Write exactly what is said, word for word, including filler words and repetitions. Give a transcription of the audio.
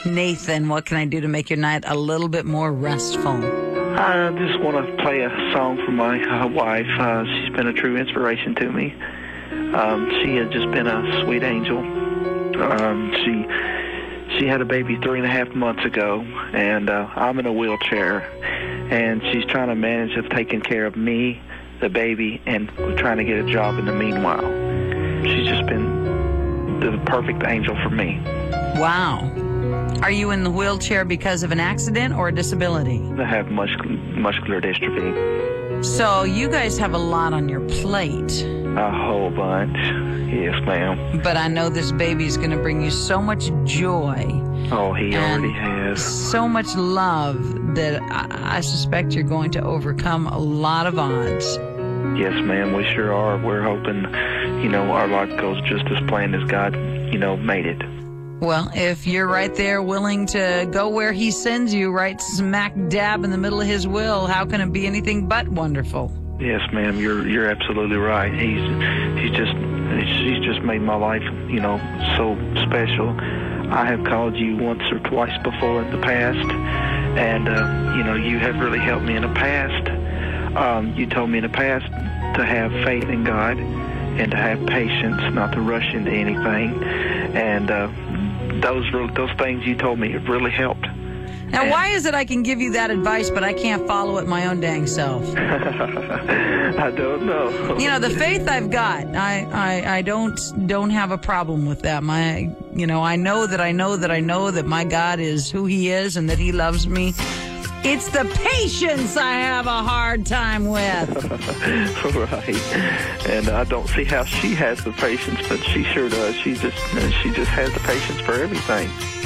Nathan, what can I do to make your night a little bit more restful? I just want to play a song for my uh, wife. Uh, she's been a true inspiration to me. Um, she has just been a sweet angel. Um, she she had a baby three and a half months ago, and uh, I'm in a wheelchair, and she's trying to manage of taking care of me, the baby, and trying to get a job in the meanwhile. She's just been the perfect angel for me. Wow. Are you in the wheelchair because of an accident or a disability? I have muscular, muscular dystrophy. So you guys have a lot on your plate. A whole bunch. Yes, ma'am. But I know this baby's going to bring you so much joy. Oh, he and already has. So much love that I, I suspect you're going to overcome a lot of odds. Yes, ma'am, we sure are. We're hoping, you know, our life goes just as planned as God, you know, made it. Well, if you're right there willing to go where he sends you, right smack dab in the middle of his will, how can it be anything but wonderful? Yes, ma'am, you're you're absolutely right. He's he's just he's just made my life, you know, so special. I have called you once or twice before in the past, and uh, you know, you have really helped me in the past. Um, you told me in the past to have faith in God and to have patience, not to rush into anything, and uh, those those things you told me have really helped. Now, and why is it I can give you that advice, but I can't follow it my own dang self? I don't know. You know, the faith I've got, I, I, I don't don't have a problem with that. My, you know, I know that I know that I know that my God is who he is and that he loves me. It's the patience I have a hard time with. Right. And I don't see how she has the patience, but she sure does. She just she just has the patience for everything.